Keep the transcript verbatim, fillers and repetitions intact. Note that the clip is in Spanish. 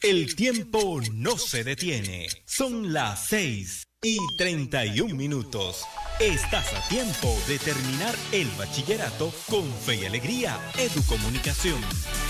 El tiempo no se detiene. Son las seis y treinta y un minutos. Estás a tiempo de terminar el bachillerato con Fe y Alegría Educomunicación.